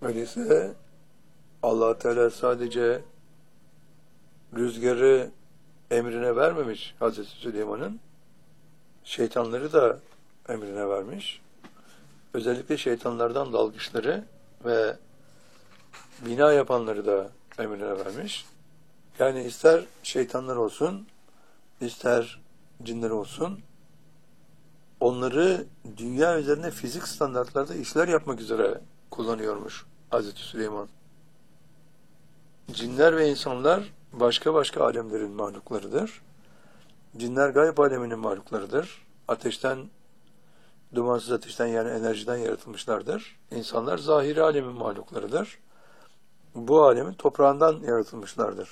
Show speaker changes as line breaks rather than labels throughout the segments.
Öyleyse Allah Teala sadece rüzgarı emrine vermemiş Hazreti Süleyman'ın, şeytanları da emrine vermiş. Özellikle şeytanlardan dalgıçları ve bina yapanları da emrine vermiş. Yani ister şeytanlar olsun, ister cinler olsun, onları dünya üzerinde fizik standartlarda işler yapmak üzere kullanıyormuş Hazreti Süleyman. Cinler ve insanlar başka başka alemlerin mahluklarıdır. Cinler gayb aleminin mahluklarıdır. Ateşten, dumansız ateşten yani enerjiden yaratılmışlardır. İnsanlar zahiri alemin mahluklarıdır. Bu alemin toprağından yaratılmışlardır.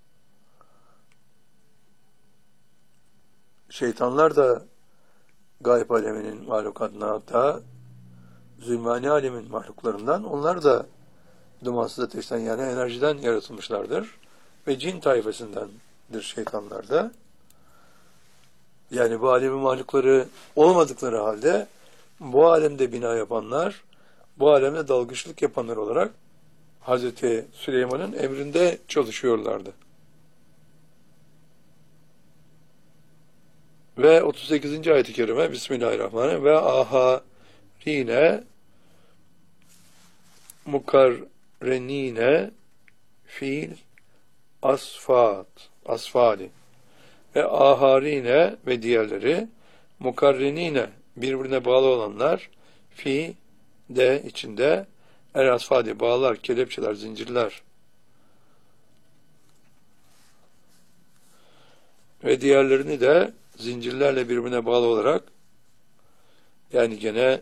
Şeytanlar da gayb aleminin mahlukatına, hatta zulmani alemin mahluklarından, onlar da dumansız ateşten yani enerjiden yaratılmışlardır. Ve cin tayfasındandır şeytanlar da. Yani bu alemin mahlukları olmadıkları halde bu alemde bina yapanlar, bu alemde dalgıçlık yapanlar olarak Hazreti Süleyman'ın emrinde çalışıyorlardı. Ve 38. ayet-i kerime Bismillahirrahmanirrahim ve aharine mukarrenine fiil asfali ve aharine ve diğerleri mukarrenine birbirine bağlı olanlar fi de içinde el asfali bağlar, kelepçeler, zincirler ve diğerlerini de zincirlerle birbirine bağlı olarak, yani gene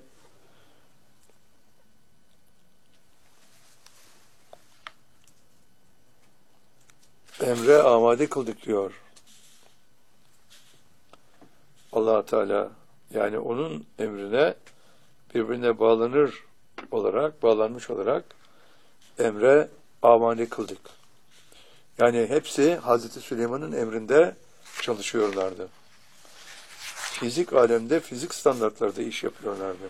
emre amade kıldık diyor Allah Teala. Yani onun emrine birbirine bağlanmış olarak emre amade kıldık. Yani hepsi Hazreti Süleyman'ın emrinde çalışıyorlardı. Fizik alemde, fizik standartlarda iş yapıyorlardı.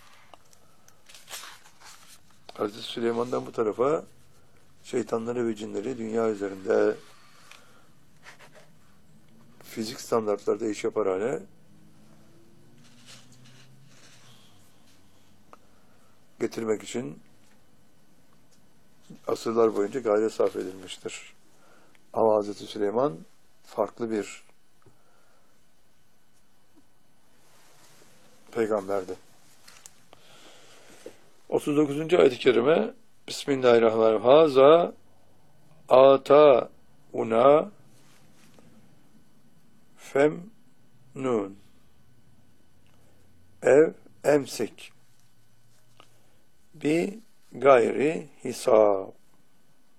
Hazreti Süleyman'dan bu tarafa şeytanları ve cinleri dünya üzerinde fizik standartlarda iş yapar hale getirmek için asırlar boyunca gayret sarf edilmiştir. Ama Hazreti Süleyman farklı bir peygamberdi. 39. ayet-i kerime Bismillahirrahmanirrahim. Haza una femnun ev emsik bi gayri hisab.